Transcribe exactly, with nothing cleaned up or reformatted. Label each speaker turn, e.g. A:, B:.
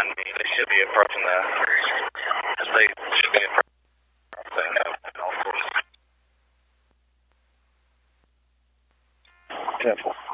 A: behind me. They should be approaching the. They should be approaching. Thing of all sorts. Careful.